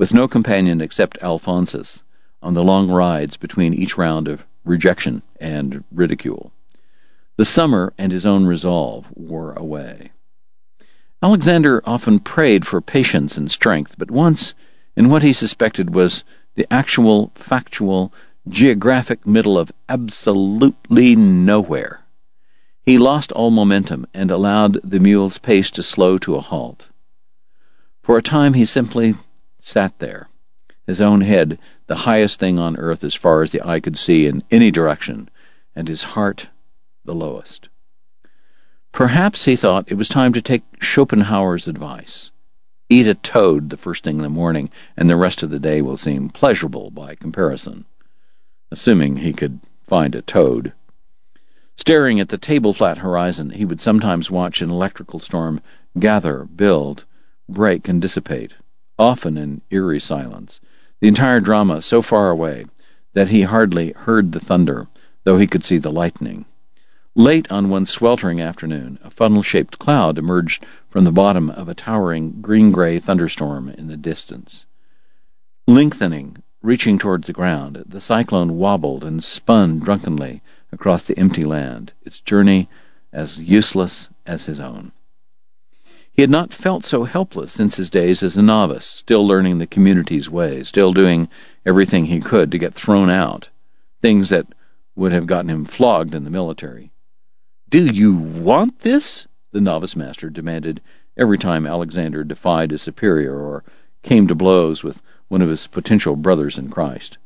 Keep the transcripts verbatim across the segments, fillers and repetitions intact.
with no companion except Alphonsus on the long rides between each round of rejection and ridicule. The summer and his own resolve wore away. Alexander often prayed for patience and strength, but once, in what he suspected was the actual, factual, geographic middle of absolutely nowhere, he lost all momentum and allowed the mule's pace to slow to a halt. For a time he simply sat there, his own head the highest thing on earth as far as the eye could see in any direction, and his heart the lowest. Perhaps he thought it was time to take Schopenhauer's advice. Eat a toad the first thing in the morning, and the rest of the day will seem pleasurable by comparison, assuming he could find a toad. Staring at the table-flat horizon, he would sometimes watch an electrical storm gather, build, break, and dissipate, often in eerie silence, the entire drama so far away that he hardly heard the thunder, though he could see the lightning. Late on one sweltering afternoon, a funnel-shaped cloud emerged from the bottom of a towering green-gray thunderstorm in the distance. Lengthening, reaching towards the ground, the cyclone wobbled and spun drunkenly across the empty land, its journey as useless as his own. He had not felt so helpless since his days as a novice, still learning the community's ways, still doing everything he could to get thrown out, things that would have gotten him flogged in the military. "Do you want this?" the novice master demanded every time Alexander defied a superior or came to blows with one of his potential brothers in Christ.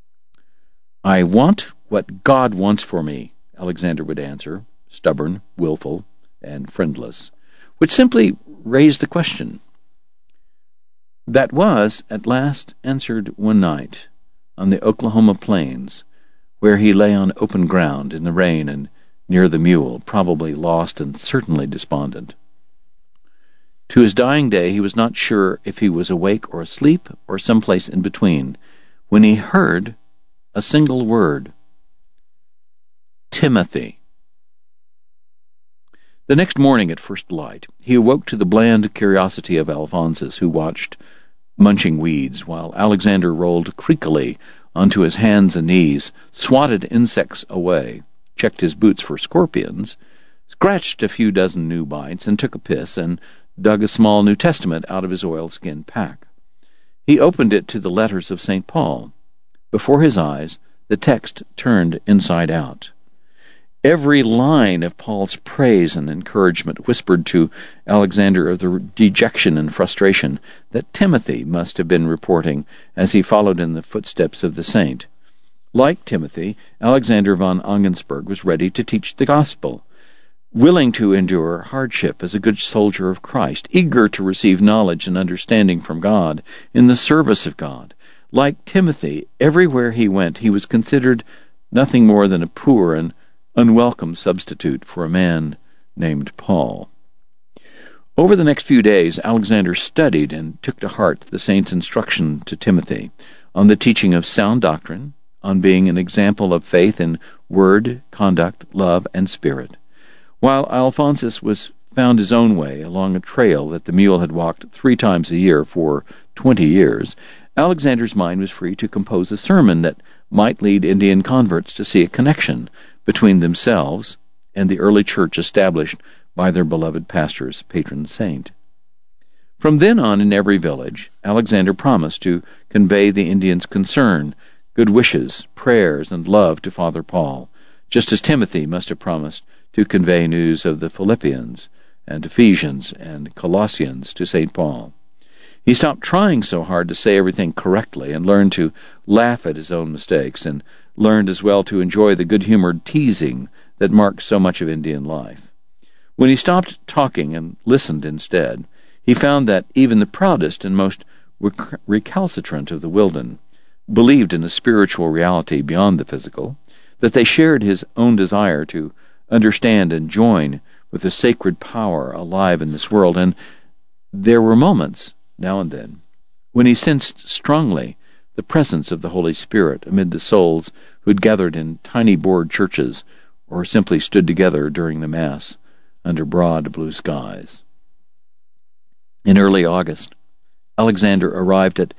"I want what God wants for me," Alexander would answer, stubborn, willful, and friendless, which simply raised the question. That was, at last, answered one night on the Oklahoma plains, where he lay on open ground in the rain and near the mule, probably lost and certainly despondent. To his dying day he was not sure if he was awake or asleep or someplace in between, when he heard a single word: Timothy. The next morning at first light, he awoke to the bland curiosity of Alphonsus, who watched, munching weeds, while Alexander rolled creakily onto his hands and knees, swatted insects away, checked his boots for scorpions, scratched a few dozen new bites, and took a piss, and dug a small New Testament out of his oilskin pack. He opened it to the letters of Saint Paul. Before his eyes, the text turned inside out. Every line of Paul's praise and encouragement whispered to Alexander of the dejection and frustration that Timothy must have been reporting as he followed in the footsteps of the saint. Like Timothy, Alexander von Ogensburg was ready to teach the gospel, willing to endure hardship as a good soldier of Christ, eager to receive knowledge and understanding from God in the service of God. Like Timothy, everywhere he went he was considered nothing more than a poor and unwelcome substitute for a man named Paul. Over the next few days, Alexander studied and took to heart the saint's instruction to Timothy on the teaching of sound doctrine, on being an example of faith in word, conduct, love, and spirit. While Alphonsus was found his own way along a trail that the mule had walked three times a year for twenty years, Alexander's mind was free to compose a sermon that might lead Indian converts to see a connection between themselves and the early church established by their beloved pastor's patron saint. From then on, in every village, Alexander promised to convey the Indians' concern, good wishes, prayers, and love to Father Paul, just as Timothy must have promised to convey news of the Philippians and Ephesians and Colossians to Saint Paul. He stopped trying so hard to say everything correctly and learned to laugh at his own mistakes, and learned as well to enjoy the good-humored teasing that marked so much of Indian life. When he stopped talking and listened instead, he found that even the proudest and most rec- recalcitrant of the Wilden believed in a spiritual reality beyond the physical, that they shared his own desire to understand and join with the sacred power alive in this world, and there were moments, now and then, when he sensed strongly the presence of the Holy Spirit amid the souls who had gathered in tiny board churches or simply stood together during the Mass under broad blue skies. In early August, Alexander arrived at